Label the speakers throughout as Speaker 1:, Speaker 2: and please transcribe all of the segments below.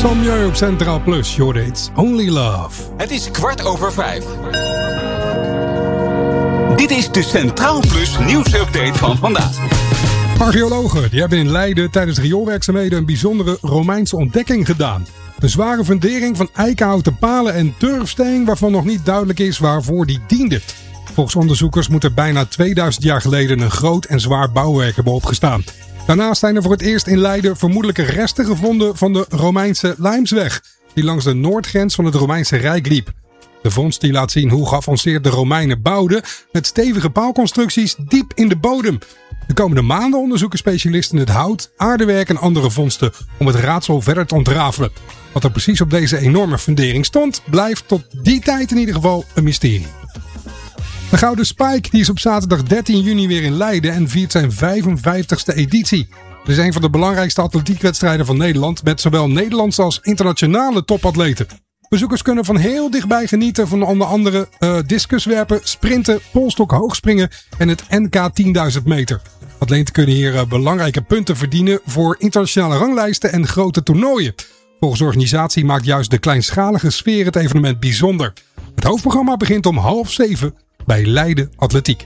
Speaker 1: Sommieu op Centraal Plus. Je hoorde It's Only Love.
Speaker 2: Het is 5:15. Dit is de Centraal Plus nieuwsupdate van vandaag.
Speaker 1: Archeologen die hebben in Leiden tijdens rioolwerkzaamheden een bijzondere Romeinse ontdekking gedaan. Een zware fundering van eikenhouten palen en turfsteen waarvan nog niet duidelijk is waarvoor die diende. Volgens onderzoekers moet er bijna 2000 jaar geleden een groot en zwaar bouwwerk hebben opgestaan. Daarnaast zijn er voor het eerst in Leiden vermoedelijke resten gevonden van de Romeinse Lijmsweg, die langs de noordgrens van het Romeinse Rijk liep. De vondst die laat zien hoe geavanceerd de Romeinen bouwden, met stevige paalconstructies diep in de bodem. De komende maanden onderzoeken specialisten het hout, aardewerk en andere vondsten om het raadsel verder te ontrafelen. Wat er precies op deze enorme fundering stond, blijft tot die tijd in ieder geval een mysterie. De Gouden Spike die is op zaterdag 13 juni weer in Leiden en viert zijn 55ste editie. Het is een van de belangrijkste atletiekwedstrijden van Nederland met zowel Nederlandse als internationale topatleten. Bezoekers kunnen van heel dichtbij genieten van onder andere discuswerpen, sprinten, polstok hoogspringen en het NK 10.000 meter. Atleten kunnen hier belangrijke punten verdienen voor internationale ranglijsten en grote toernooien. Volgens de organisatie maakt juist de kleinschalige sfeer het evenement bijzonder. Het hoofdprogramma begint om 6:30 bij Leiden Atletiek.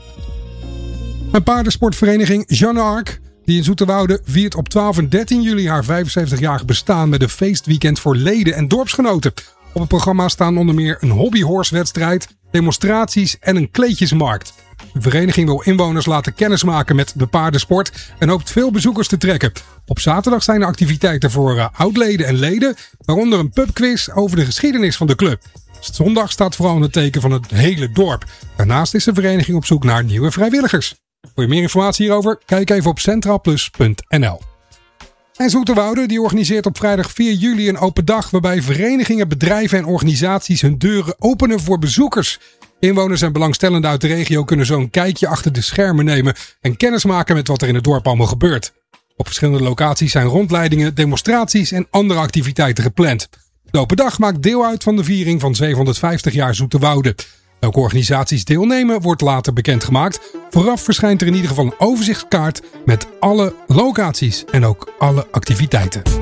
Speaker 1: Een paardensportvereniging Jeanne Arc, die in Zoeterwoude, viert op 12 en 13 juli haar 75-jarig bestaan met een feestweekend voor leden en dorpsgenoten. Op het programma staan onder meer een hobbyhorsewedstrijd, demonstraties en een kleedjesmarkt. De vereniging wil inwoners laten kennismaken met de paardensport en hoopt veel bezoekers te trekken. Op zaterdag zijn er activiteiten voor oudleden en leden, waaronder een pubquiz over de geschiedenis van de club. Zondag staat vooral in het teken van het hele dorp. Daarnaast is de vereniging op zoek naar nieuwe vrijwilligers. Wil je meer informatie hierover? Kijk even op centraalplus.nl. En Zoeterwoude die organiseert op vrijdag 4 juli een open dag waarbij verenigingen, bedrijven en organisaties hun deuren openen voor bezoekers. Inwoners en belangstellenden uit de regio kunnen zo een kijkje achter de schermen nemen en kennis maken met wat er in het dorp allemaal gebeurt. Op verschillende locaties zijn rondleidingen, demonstraties en andere activiteiten gepland. De open dag maakt deel uit van de viering van 750 jaar Zoeterwoude. Welke organisaties deelnemen wordt later bekendgemaakt. Vooraf verschijnt er in ieder geval een overzichtskaart met alle locaties en ook alle activiteiten.